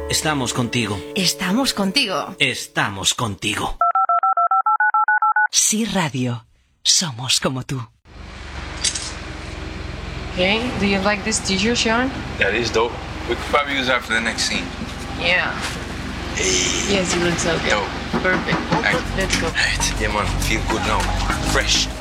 Estamos contigo. Estamos contigo. Estamos contigo. Sí Radio. Somos como tú. Hey, do you like this t-shirt, Sean? That is dope. We could probably use that for the next scene. Yeah. Yes, you look so good. Dope. Perfect. Right. Let's go. Right. Yeah, man. Feel good now. Fresh.